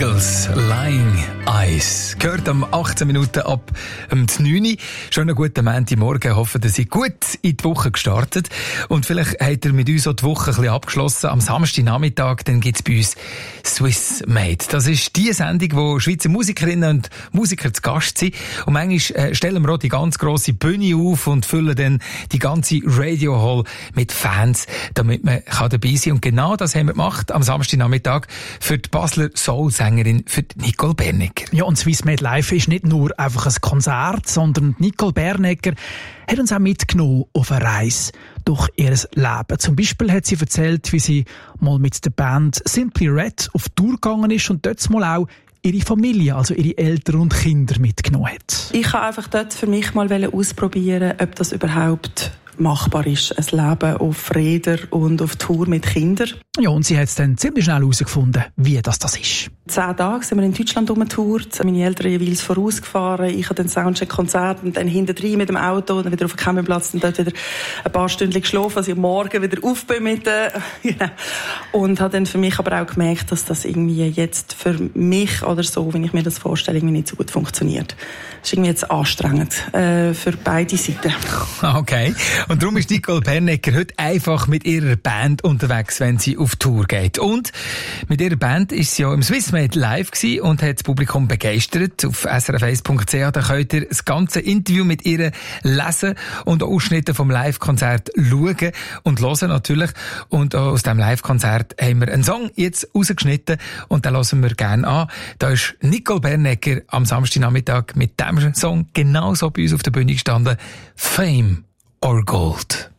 Eagles, Lying Eyes. Gehört am 18 Minuten ab 9. Schönen guten Montagmorgen. Ich hoffe, dass ihr gut in die Woche gestartet. Und vielleicht habt ihr mit uns auch die Woche ein bisschen abgeschlossen. Am Samstagnachmittag, dann gibt's bei uns Swiss Made. Das ist die Sendung, wo Schweizer Musikerinnen und Musiker zu Gast sind. Und manchmal stellen wir auch die ganz grosse Bühne auf und füllen dann die ganze Radio Hall mit Fans, damit man dabei sein kann. Und genau das haben wir gemacht am Samstagnachmittag für die Basler Soul-Sängerin, für Nicole Bernecker. Ja, und Swiss Made Live ist nicht nur einfach ein Konzert, sondern Nicole Bernecker hat uns auch mitgenommen auf eine Reise durch ihr Leben. Zum Beispiel hat sie erzählt, wie sie mal mit der Band Simply Red auf Tour gegangen ist und dort mal auch ihre Familie, also ihre Eltern und Kinder mitgenommen hat. Ich habe einfach dort für mich mal ausprobieren, ob das überhaupt machbar ist, ein Leben auf Rädern und auf Tour mit Kindern. Ja, und sie hat es dann ziemlich schnell herausgefunden, wie das ist. 10 Tage sind wir in Deutschland rumgetourt, meine Eltern jeweils vorausgefahren, ich habe den Soundcheck-Konzert und dann hinten mit dem Auto und dann wieder auf dem Campingplatz und dort wieder ein paar Stunden geschlafen, als ich am Morgen wieder auf bin mit genau. Und habe dann für mich aber auch gemerkt, dass das irgendwie jetzt für mich oder so, wenn ich mir das vorstelle, irgendwie nicht so gut funktioniert. Das ist irgendwie jetzt anstrengend für beide Seiten. Okay. Und darum ist Nicole Bernecker heute einfach mit ihrer Band unterwegs, wenn sie auf Tour geht. Und mit ihrer Band ist sie ja im Swiss Made live gewesen und hat das Publikum begeistert. Auf srf1.ch, da könnt ihr das ganze Interview mit ihr lesen und Ausschnitte vom Live-Konzert schauen und hören natürlich. Und aus diesem Live-Konzert haben wir einen Song jetzt rausgeschnitten und den hören wir gerne an. Da ist Nicole Bernecker am Samstagnachmittag mit diesem Song genauso bei uns auf der Bühne gestanden. Fame or Gold.